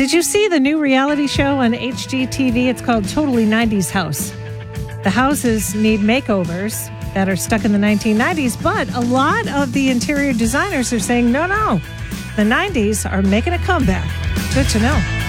Did you see the new reality show on HGTV? It's called Totally 90s House. The houses need makeovers that are stuck in the 1990s, but a lot of the interior designers are saying, no, the 90s are making a comeback. Good to know.